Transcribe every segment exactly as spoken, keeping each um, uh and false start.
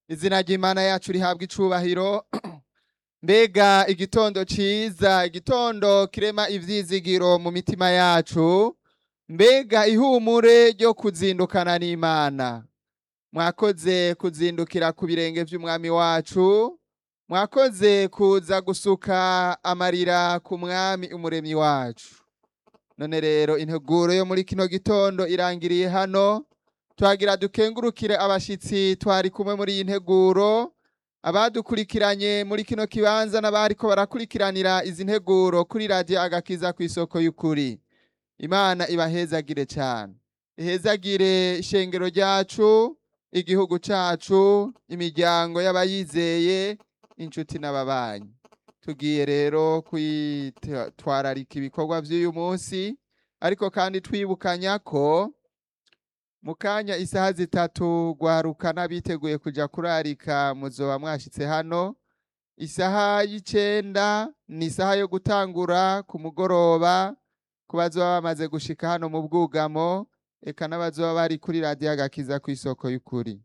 Izina ry'Imana yacu rihabwa icubahiro. Mbega igitondo ciza, igitondo kirema ivyizigiro mu mitima yacu. Mbega ihumure ryo kuzindukana n'Imana. Mwakoze kuzindukira ku birenge vy'umwami wacu. Mwakoze kuza gusuka amarira ku mwami umuremyi wacu. None rero integuro yo muri kino gitondo irangiriye hano. Twagira dukengurukire abashitsi twari kumwe muri iyi nteguro, abadukurikiranye muri kino kibanza n'abariko barakurikiranira izi nteguro kuri radio Agakiza kw'isoko y'ukuri. Imana ibahezagire cane. Ihezagire ishengero ryacu, igihugu cacu, imiryango y'abayizeye, inshuti n'ababanyi. Tugiye rero kwitwararika ibikorwa vy'uyu munsi, ariko kandi twibukanya ko mu kanya isaha zitatu gwaruka n'abiteguye kuja kurarika muzoba mwashitse hano. Isaha y'icenda ni isaha yo gutangura ku mugoroba ku bazoba bamaze gushika hano mu bwugamo, eka n'abazoba bari kuri radio Agakiza kw'isoko y'ukuri.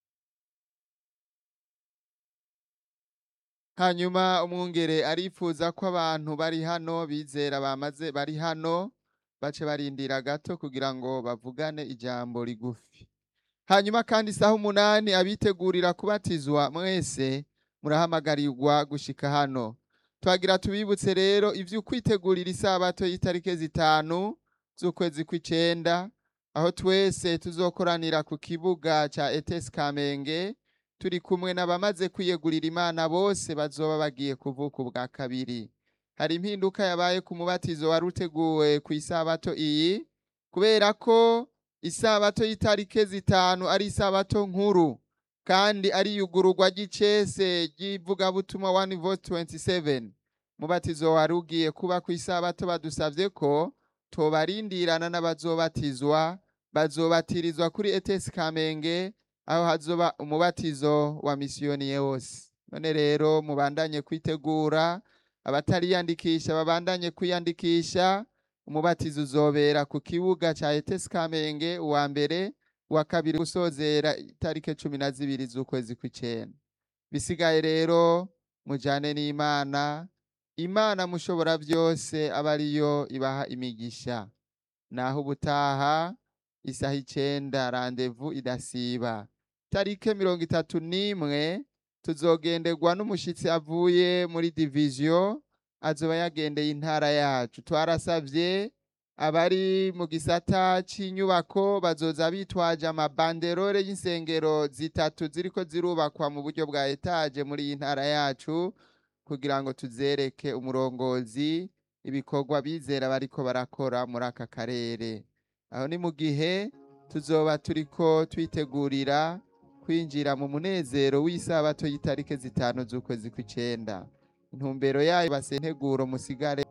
Hanyuma umwungere arifuza ko abantu bari hano bizera bamaze bari hano bace barindira gato kugira ngo bavugane ijambo rigufi. Hanyuma kandi isaha umunani abitegurira kubatizwa mwese murahamagarirwa gushika hano. Twagira tubibutse rero ivyo kwitegurira isabato y'itarike zitanu z'ukwezi kw'icenda, aho twese tuzokoranira ku kibuga ca E T S Kamenge turi kumwe n'abamaze kwiyegurira Imana bose bazoba bagiye kuvuka ubwa kabiri. Hari impinduka yabaye ku mubatizo wari uteguwe ku isabato iyi, kubera ko isabato y'itarike zitanu ari isabato nkuru kandi ari yugururwa ry'icese ry'ivugabutumwa one vote twenty-seven. Mubatizo wari ugiye kuba ku isabato badusavye ko tobarindirana n'abazobatizwa, bazobatirizwa kuri E T S Kamenge aho hazoba umubatizo wa misiyoni yose. None rero mubandanye kwitegura, abatariyandikisha babandanye kwiyandikisha. Umubatizo uzobera ku kibuga ca E T S Kamenge uwa mbere, uwa kabiri gusozera itarike cumi na zibiri z'ukwezi kw'icenda. Bisigaye rero mujane n'Imana. Imana mushobora vyose aba ariyo ibaha imigisha. Naho ubutaha isaha icenda randevu idasiba. Tarike mirongo itatu n'imwe tuzogenderwa n'umushitsi avuye muri division, azoba yagendeye intara yacu. Twarasavye abari mu gisata c'inyubako bazoza bitwaje amabanderore y'insengero zitatu ziriko zirubakwa mu buryo bwa etaje muri iyi ntara yacu, kugira ngo tuzereke umurongozi ibikorwa bizera bariko barakora muri aka karere. Aho ni mu gihe tuzoba turiko twitegurira kwinjira mu munezero w'isabato y'itarike zitanu z'ukwezi kw'icenda. Intumbero yayo basenteguro musigare